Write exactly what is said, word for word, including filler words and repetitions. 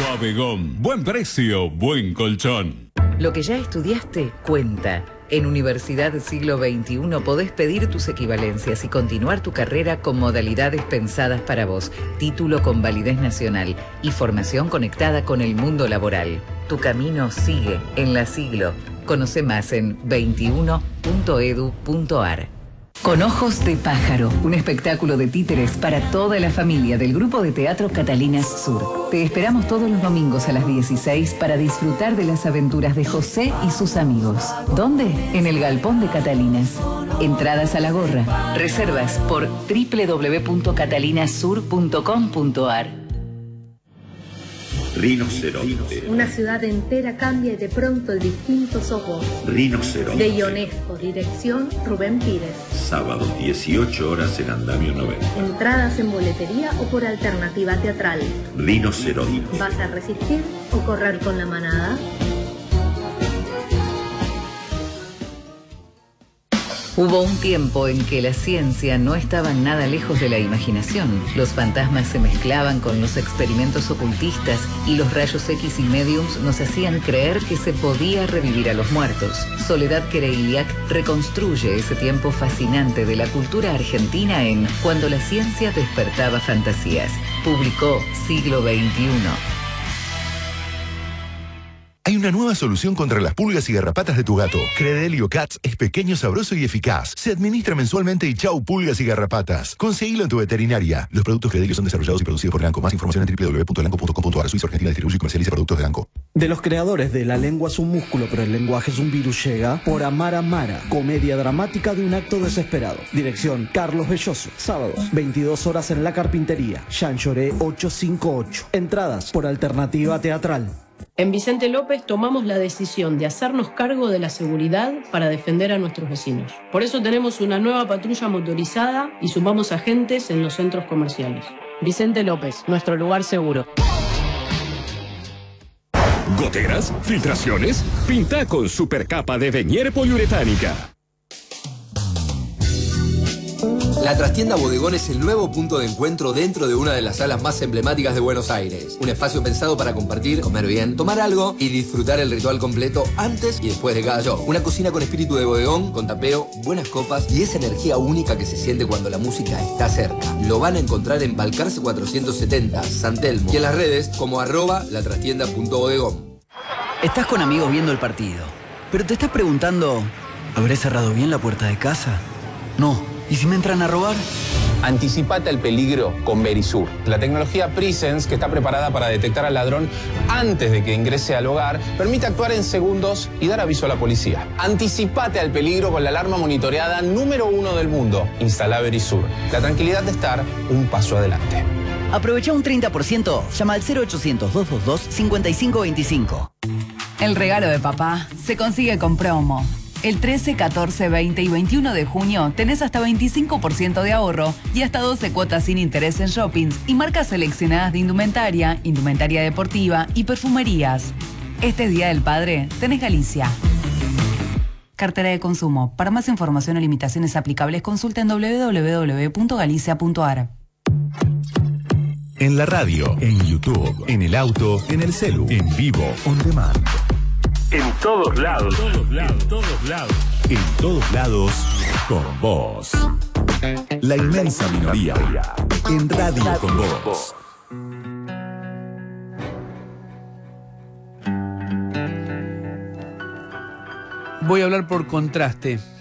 Bodegón. Buen precio, buen colchón. Lo que ya estudiaste cuenta. En Universidad Siglo veintiuno podés pedir tus equivalencias y continuar tu carrera con modalidades pensadas para vos, título con validez nacional y formación conectada con el mundo laboral. Tu camino sigue en la Siglo. Conoce más en veintiuno punto edu punto ar. Con Ojos de Pájaro, un espectáculo de títeres para toda la familia del grupo de teatro Catalinas Sur. Te esperamos todos los domingos a las dieciséis para disfrutar de las aventuras de José y sus amigos. ¿Dónde? En el Galpón de Catalinas. Entradas a la gorra. Reservas por doble u doble u doble u punto catalinas sur punto com punto ar. Rinoceronte. Una ciudad entera cambia y de pronto el distinto sos vos. Rinoceronte. De Ionesco, dirección Rubén Pires. Sábado, dieciocho horas en Andamio noventa. Entradas en boletería o por alternativa teatral. Rinoceronte. ¿Vas a resistir o correr con la manada? Hubo un tiempo en que la ciencia no estaba nada lejos de la imaginación. Los fantasmas se mezclaban con los experimentos ocultistas y los rayos X y mediums nos hacían creer que se podía revivir a los muertos. Soledad Kereiliak reconstruye ese tiempo fascinante de la cultura argentina en Cuando la ciencia despertaba fantasías. Publicó Siglo veintiuno. Hay una nueva solución contra las pulgas y garrapatas de tu gato. Credelio Cats es pequeño, sabroso y eficaz. Se administra mensualmente y chau pulgas y garrapatas. Conseguilo en tu veterinaria. Los productos Credelio son desarrollados y producidos por Elanco. Más información en doble u doble u doble u punto elanco punto com punto ar. Suiza Argentina distribuye y comercializa productos de Elanco. De los creadores de La lengua es un músculo, pero el lenguaje es un virus llega Por Amar a Mara, comedia dramática de un acto desesperado. Dirección Carlos Belloso. Sábados, veintidós horas en La Carpintería. Jean Lloré ochocientos cincuenta y ocho. Entradas por alternativa teatral. En Vicente López tomamos la decisión de hacernos cargo de la seguridad para defender a nuestros vecinos. Por eso tenemos una nueva patrulla motorizada y sumamos agentes en los centros comerciales. Vicente López, nuestro lugar seguro. ¿Goteras? ¿Filtraciones? Pinta con supercapa de Venier poliuretánica. La trastienda Bodegón es el nuevo punto de encuentro dentro de una de las salas más emblemáticas de Buenos Aires. Un espacio pensado para compartir, comer bien, tomar algo y disfrutar el ritual completo antes y después de cada show. Una cocina con espíritu de bodegón, con tapeo, buenas copas y esa energía única que se siente cuando la música está cerca. Lo van a encontrar en Balcarce cuatrocientos setenta, San Telmo, y en las redes como arroba latrastienda.bodegón. Estás con amigos viendo el partido, pero te estás preguntando, ¿habré cerrado bien la puerta de casa? No. ¿Y si me entran a robar? Anticipate al peligro con Verisur. La tecnología Presence, que está preparada para detectar al ladrón antes de que ingrese al hogar, permite actuar en segundos y dar aviso a la policía. Anticipate al peligro con la alarma monitoreada número uno del mundo. Instala Verisur. La tranquilidad de estar un paso adelante. Aprovecha un treinta por ciento. Llama al cero ochocientos, doscientos veintidós, cincuenta y cinco veinticinco. El regalo de papá se consigue con promo. El trece, catorce, veinte y veintiuno de junio tenés hasta veinticinco por ciento de ahorro y hasta doce cuotas sin interés en shoppings y marcas seleccionadas de indumentaria, indumentaria deportiva y perfumerías. Este Día del Padre tenés Galicia. Cartera de consumo. Para más información o limitaciones aplicables consulta en doble u doble u doble u punto galicia punto ar. En la radio, en YouTube, en el auto, en el celu, en vivo, on demand. En todos lados. En todos lados, todos lados. En todos lados, con vos. La inmensa minoría. En Radio con Vos. Voy a hablar por contraste.